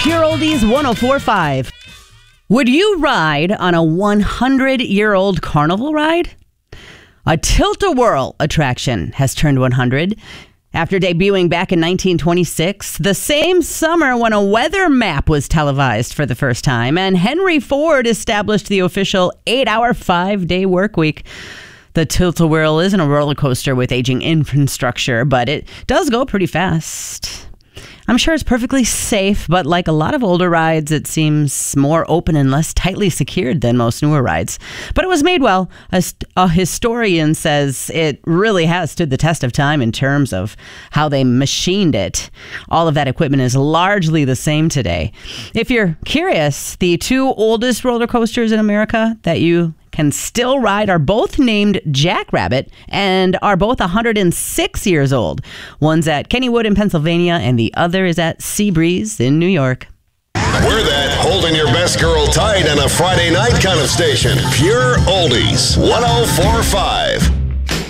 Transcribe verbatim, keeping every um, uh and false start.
Pure Oldies one oh four point five. Would you ride on a hundred-year-old carnival ride? A Tilt-A-Whirl attraction has turned one hundred. After debuting back in nineteen twenty-six, the same summer when a weather map was televised for the first time, and Henry Ford established the official eight-hour, five-day work week. The Tilt-A-Whirl isn't a roller coaster with aging infrastructure, but it does go pretty fast. I'm sure it's perfectly safe, but like a lot of older rides, it seems more open and less tightly secured than most newer rides. But it was made well. A, a historian says it really has stood the test of time in terms of how they machined it. All of that equipment is largely the same today. If you're curious, the two oldest roller coasters in America that you can still ride are both named Jackrabbit and are both one hundred six years old. One's at Kennywood in Pennsylvania and the other is at Seabreeze in New York. We're that holding your best girl tight on a Friday night kind of station. Pure Oldies one oh four point five.